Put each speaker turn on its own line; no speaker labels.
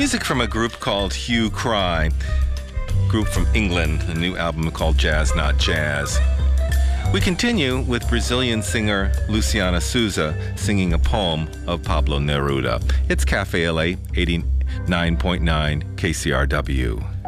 Music from a group called Hue Cry, group from England, a new album called Jazz Not Jazz. We continue with Brazilian singer Luciana Souza singing a poem of Pablo Neruda. It's Cafe LA 89.9 KCRW.